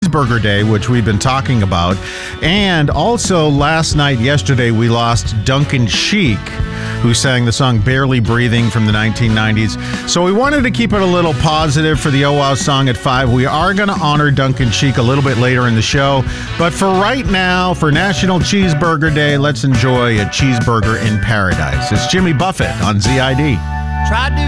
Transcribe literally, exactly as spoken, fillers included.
Cheeseburger Day, which we've been talking about. And also last night, yesterday, we lost Duncan Sheik, who sang the song Barely Breathing from the nineteen nineties. So we wanted to keep it a little positive for the Oh Wow song at five. We are going to honor Duncan Sheik a little bit later in the show. But for right now, for National Cheeseburger Day, let's enjoy a cheeseburger in paradise. It's Jimmy Buffett on Z I D. Tried to